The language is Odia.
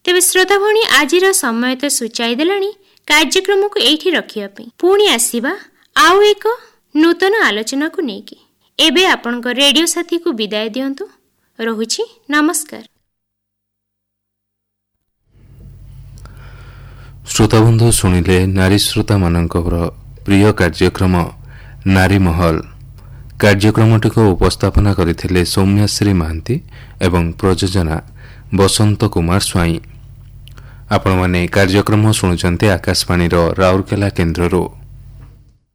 ତେବେ ଶ୍ରୋତା ଭଉଣୀ, ଆଜିର ସମୟ ତ ସୂଚାଇ ଦେଲାଣି କାର୍ଯ୍ୟକ୍ରମକୁ ଏଇଠି ରଖିବା ପାଇଁ। ପୁଣି ଆସିବା ଆଉ ଏକ ନୂତନ ଆଲୋଚନାକୁ ନେଇକି। ଏବେ ଆପଣଙ୍କ ରେଡିଓ ସାଥୀକୁ ବିଦାୟ ଦିଅନ୍ତୁ। ରହୁଛି, ନମସ୍କାର। ଶ୍ରୋତାବନ୍ଧୁ ଶୁଣିଲେ ନାରୀ ଶ୍ରୋତାମାନଙ୍କର ପ୍ରିୟ କାର୍ଯ୍ୟକ୍ରମ ନାରୀ ମହଲ। କାର୍ଯ୍ୟକ୍ରମଟିକୁ ଉପସ୍ଥାପନା କରିଥିଲେ ସୌମ୍ୟାଶ୍ରୀ ମହାନ୍ତି ଏବଂ ପ୍ରଯୋଜନା ବସନ୍ତ କୁମାର ସ୍ୱାଇଁ। ଆପଣମାନେ କାର୍ଯ୍ୟକ୍ରମ ଶୁଣୁଛନ୍ତି ଆକାଶବାଣୀର ରାଉରକେଲା କେନ୍ଦ୍ରରୁ।